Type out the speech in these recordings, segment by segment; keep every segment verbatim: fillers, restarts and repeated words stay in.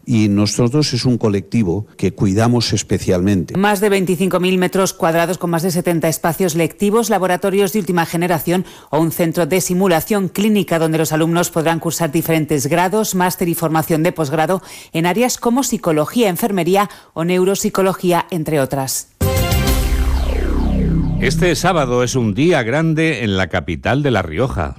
y nosotros es un colectivo que cuidamos especialmente. Más de veinticinco mil metros cuadrados con más de setenta espacios lectivos, laboratorios de última generación o un centro de simulación clínica donde los alumnos podrán cursar diferentes grados, máster y formación de posgrado en áreas como psicología, enfermería o neuropsicología, entre otras. Este sábado es un día grande en la capital de La Rioja.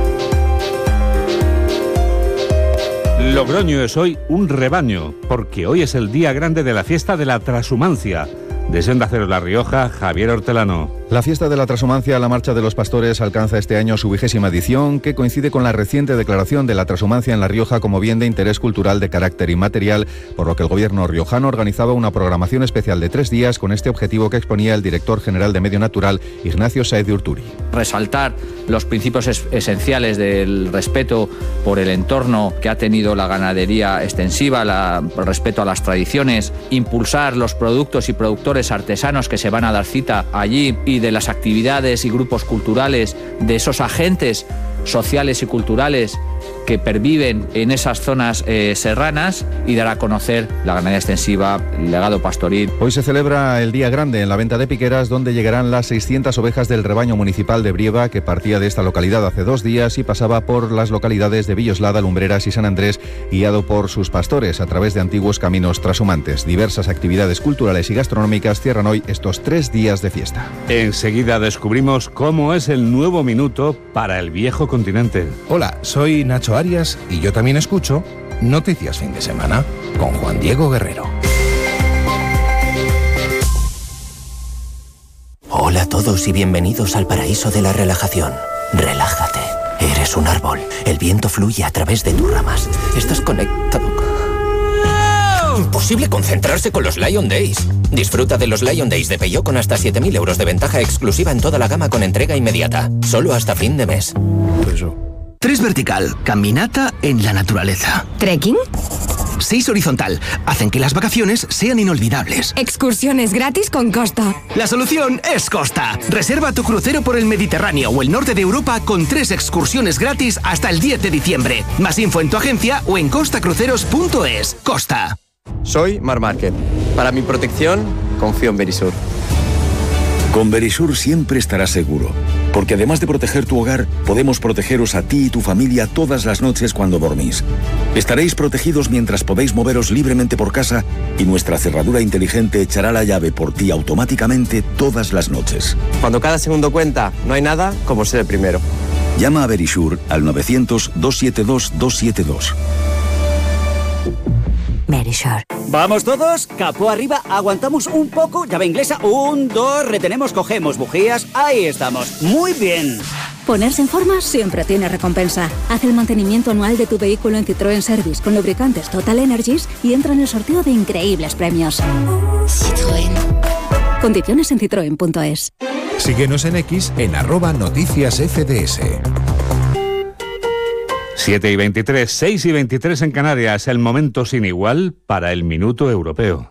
Logroño es hoy un rebaño, porque hoy es el día grande de la fiesta de la Trashumancia. Desde Onda Cero La Rioja, Javier Hortelano. La fiesta de la Trashumancia, la Marcha de los Pastores, alcanza este año su vigésima edición, que coincide con la reciente declaración de la Trashumancia en La Rioja como bien de interés cultural de carácter inmaterial, por lo que el gobierno riojano organizaba una programación especial de tres días con este objetivo que exponía el director general de Medio Natural, Ignacio Sáez de Urturi. Resaltar los principios es- esenciales del respeto por el entorno que ha tenido la ganadería extensiva, la, el respeto a las tradiciones, impulsar los productos y productores artesanos que se van a dar cita allí y de las actividades y grupos culturales, de esos agentes sociales y culturales que perviven en esas zonas eh, serranas, y dar a conocer la ganadería extensiva, el legado pastoril. Hoy se celebra el Día Grande en la venta de Piqueras, donde llegarán las seiscientas ovejas del rebaño municipal de Brieva, que partía de esta localidad hace dos días y pasaba por las localidades de Villoslada, Lumbreras y San Andrés, guiado por sus pastores a través de antiguos caminos trashumantes. Diversas actividades culturales y gastronómicas cierran hoy estos tres días de fiesta. Enseguida descubrimos cómo es el nuevo minuto para el viejo continente. Hola, soy Nacho Arias y yo también escucho Noticias Fin de Semana con Juan Diego Guerrero. Hola a todos y bienvenidos al paraíso de la relajación. Relájate. Eres un árbol. El viento fluye a través de tus ramas. Estás conectado. Imposible concentrarse con los Lion Days. Disfruta de los Lion Days de Peugeot con hasta siete mil euros de ventaja exclusiva en toda la gama con entrega inmediata. Solo hasta fin de mes. Eso. tres vertical, caminata en la naturaleza. ¿Trekking? seis horizontal, hacen que las vacaciones sean inolvidables. Excursiones gratis con Costa. La solución es Costa. Reserva tu crucero por el Mediterráneo o el norte de Europa con tres excursiones gratis hasta el diez de diciembre. Más info en tu agencia o en costa cruceros punto es. Costa. Soy Mar Márquez. Para mi protección, confío en Verisur. Con Verisur siempre estarás seguro, porque además de proteger tu hogar, podemos protegeros a ti y tu familia todas las noches cuando dormís. Estaréis protegidos mientras podéis moveros libremente por casa y nuestra cerradura inteligente echará la llave por ti automáticamente todas las noches. Cuando cada segundo cuenta, no hay nada como ser el primero. Llama a Verisur al novecientos, doscientos setenta y dos, doscientos setenta y dos. Verisur. ¿Vamos todos? Capó arriba, aguantamos un poco, llave inglesa, un, dos, retenemos, cogemos bujías, ahí estamos, muy bien. Ponerse en forma siempre tiene recompensa. Haz el mantenimiento anual de tu vehículo en Citroën Service con lubricantes Total Energies y entra en el sorteo de increíbles premios. Citroën. Condiciones en citroen punto es. Síguenos en X en arroba noticias F D S. siete y veintitrés, seis y veintitrés en Canarias, el momento sin igual para el Minuto Europeo.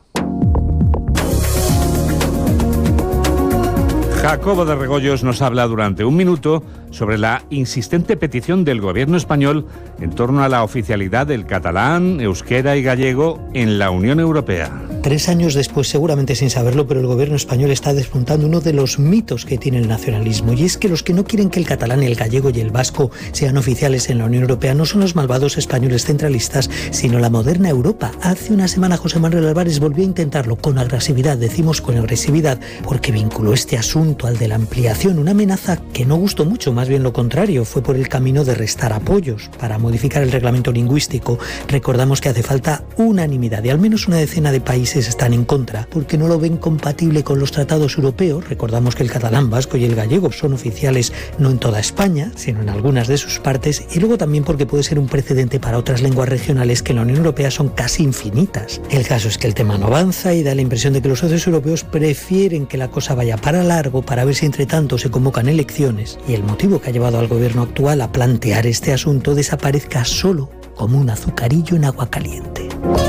Jacobo de Regoyos nos habla durante un minuto sobre la insistente petición del gobierno español en torno a la oficialidad del catalán, euskera y gallego en la Unión Europea. Tres años después, seguramente sin saberlo, pero el gobierno español está despuntando uno de los mitos que tiene el nacionalismo, y es que los que no quieren que el catalán, el gallego y el vasco sean oficiales en la Unión Europea no son los malvados españoles centralistas, sino la moderna Europa. Hace una semana José Manuel Álvarez volvió a intentarlo con agresividad, decimos con agresividad, porque vinculó este asunto al de la ampliación, una amenaza que no gustó mucho, más bien lo contrario, fue por el camino de restar apoyos para modificar el reglamento lingüístico. Recordamos que hace falta unanimidad y al menos una decena de países están en contra, porque no lo ven compatible con los tratados europeos. Recordamos que el catalán, vasco y el gallego son oficiales no en toda España, sino en algunas de sus partes, y luego también porque puede ser un precedente para otras lenguas regionales que en la Unión Europea son casi infinitas. El caso es que el tema no avanza y da la impresión de que los socios europeos prefieren que la cosa vaya para largo para ver si entre tanto se convocan elecciones y el motivo que ha llevado al gobierno actual a plantear este asunto desaparezca solo como un azucarillo en agua caliente.